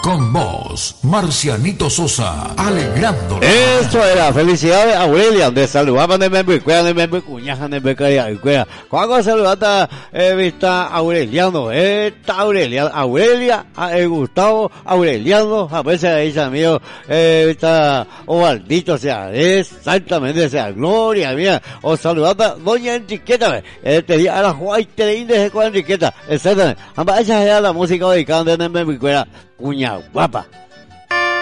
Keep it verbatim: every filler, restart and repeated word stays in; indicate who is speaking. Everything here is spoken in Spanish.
Speaker 1: Con vos, Marcianito Sosa, alegrando.
Speaker 2: Eso era, felicidades a Aurelia, de saludaban de Membricuea, de Membricuñaja, de Membricuea. Cuando saludaste, eh, vista Aureliano, esta Aurelia, Aurelia, eh, Gustavo Aureliano, a veces ahí amigo, eh, vista, o maldito sea, exactamente sea, gloria mía, o saludata doña Enriqueta, eh, te di a la White de Indes con Enriqueta, exactamente. Amba, esa era la música dedicada de Membricuea, cuña guapa.